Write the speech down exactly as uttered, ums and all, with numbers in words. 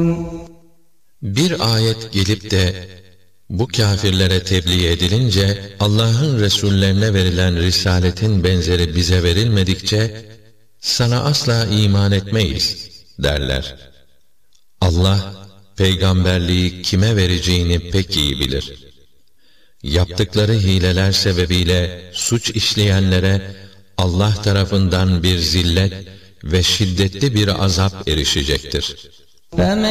Bir ayet gelip de bu kâfirlere tebliğ edilince, Allah'ın Resullerine verilen risaletin benzeri bize verilmedikçe, sana asla iman etmeyiz derler. Allah, peygamberliği kime vereceğini pek iyi bilir. Yaptıkları hileler sebebiyle suç işleyenlere, Allah tarafından bir zillet ve şiddetli bir azap erişecektir.